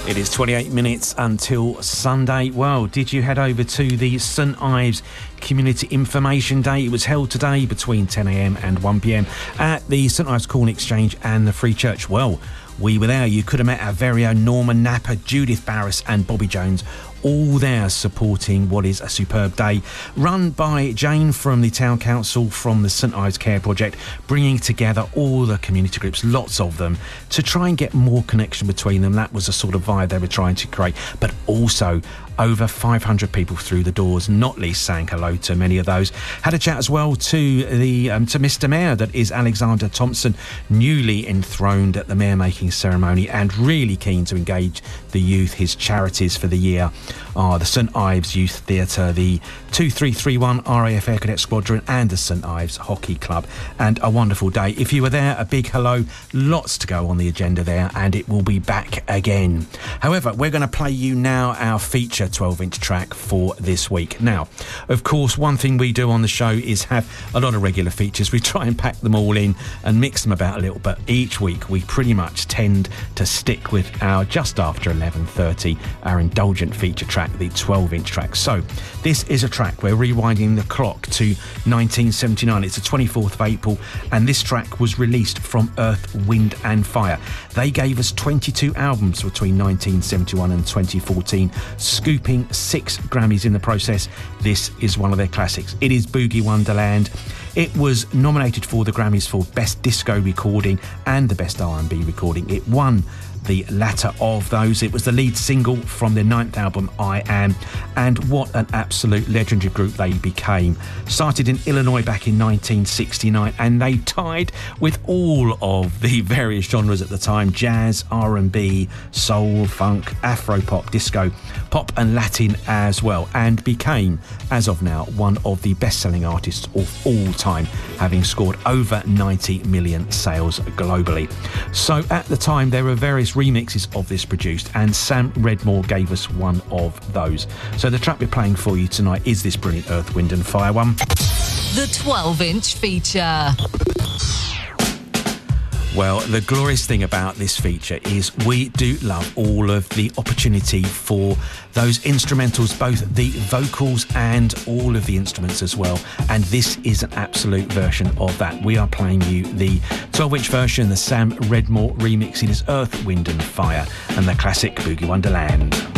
It is 28 minutes until Sunday. Well, did you head over to the St Ives Community Information Day? It was held today between 10 a.m. and 1 p.m. at the St Ives Corn Exchange and the Free Church. Well, we were there. You could have met our very own Norman Napper, Judith Barris and Bobby Jones, all there supporting what is a superb day run by Jane from the Town Council, from the St Ives Care Project, bringing together all the community groups, lots of them, to try and get more connection between them. That was the sort of vibe they were trying to create, but also over 500 people through the doors, not least saying hello to many of those. Had a chat as well to the to Mr Mayor, that is Alexander Thompson, newly enthroned at the mayor making ceremony, and really keen to engage the youth. His charities for the year are the St Ives Youth Theatre, the 2331 RAF Air Cadet Squadron and the St Ives Hockey Club. And a wonderful day. If you were there, a big hello. Lots to go on the agenda there, and it will be back again. However, we're going to play you now our feature 12-inch track for this week. Now, of course, one thing we do on the show is have a lot of regular features. We try and pack them all in and mix them about a little, but each week we pretty much tend to stick with our just after 11:30, our indulgent feature track, the 12-inch track. So this is a track, we're rewinding the clock to 1979. It's the 24th of April, and this track was released from Earth, Wind and Fire. They gave us 22 albums between 1971 and 2014, scooping 6 Grammys in the process. This is one of their classics. It is Boogie Wonderland. It was nominated for the Grammys for Best Disco Recording and the Best R&B Recording. It won the latter of those. It was the lead single from their 9th album, I Am, and what an absolute legendary group they became. Started in Illinois back in 1969, and they tied with all of the various genres at the time: jazz, R&B, soul, funk, Afro-pop, disco, pop and Latin as well, and became, as of now, one of the best-selling artists of all time, having scored over 90 million sales globally. So at the time, there were various remixes of this produced, and Sam Redmore gave us one of those. So the track we're playing for you tonight is this brilliant Earth, Wind and Fire one. The 12-inch feature. Well, the glorious thing about this feature is we do love all of the opportunity for those instrumentals, both the vocals and all of the instruments as well. And this is an absolute version of that. We are playing you the 12-inch version, the Sam Redmore remix. It is Earth, Wind and Fire and the classic Boogie Wonderland.